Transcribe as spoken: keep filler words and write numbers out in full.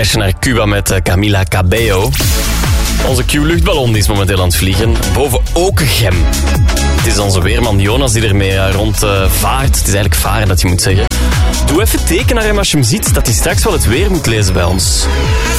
reisje naar Cuba met uh, Camila Cabello. Onze Q-luchtballon is momenteel aan het vliegen. Boven Okegem. Het is onze weerman Jonas die ermee uh, rond uh, vaart. Het is eigenlijk varen dat je moet zeggen. Doe even teken naar hem als je hem ziet dat hij straks wel het weer moet lezen bij ons.